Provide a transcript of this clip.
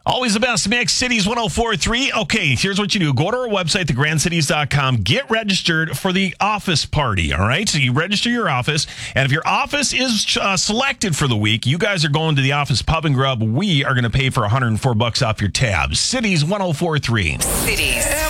Always the best mix, Cities 104.3. Okay, here's what you do. Go to our website, thegrandcities.com. Get registered for the office party, all right? So you register your office, and if your office is selected for the week, you guys are going to the office pub and grub. We are going to pay for $104 off your tab. Cities 104.3. Cities.